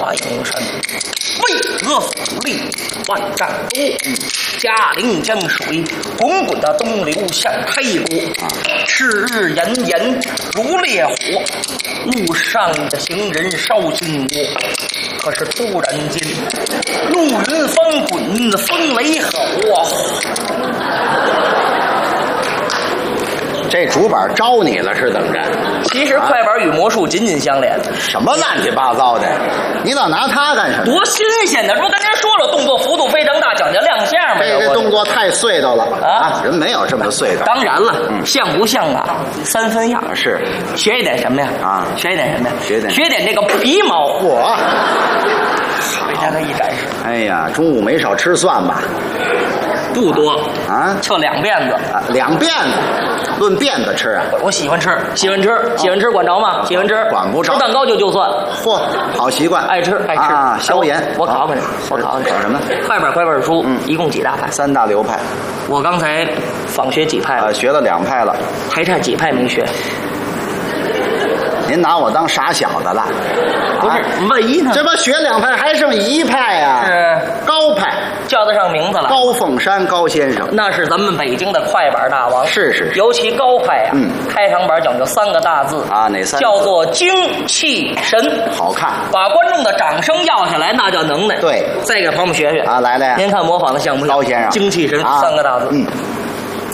华营山，巍峨耸立，万丈多，嘉陵江水滚滚的东流向黑国，赤日炎炎如烈火，路上的行人烧心窝。可是突然间，怒云翻滚，风雷吼啊！ 这主板招你了是怎么着？ 其实快板与魔术紧紧相连， 什么乱七八糟的？你老拿它干什么？ 多新鲜的！这不跟您说了，动作幅度非常大，讲究亮相嘛。 这动作太碎叨了啊！ 人没有这么碎叨。 当然了，像不像啊？三分样。 是， 学一点什么呀？ 啊， 学一点什么呀？ 学点这个皮毛。 我给大家一展示。 哎呀，中午没少吃蒜吧？ 不多啊， 就2辫子啊，2辫子，论辫子吃啊。 我喜欢吃，管着吗？喜欢吃， 管不着。 吃蛋糕就蒜。 嚯，好习惯， 爱吃啊，消炎。 我考考你， 考什么？ 快板书，一共几大派 ？3大流派。 我刚才仿学几派了？ 学了2派了， 还差几派没学？ 您拿我当傻小子了？ 不是，万一呢？ 这不学2派，还剩1派呀？ 是高派， 叫得上名字了。 高凤山高先生， 那是咱们北京的快板大王。 是。 尤其高派呀，开场板讲究3个大字啊，哪3个？ 叫做精气神， 好看， 把观众的掌声要下来，那叫能耐。 对， 再给朋友们学学啊，来， 您看模仿的像不像？ 高先生， 精气神3个大字。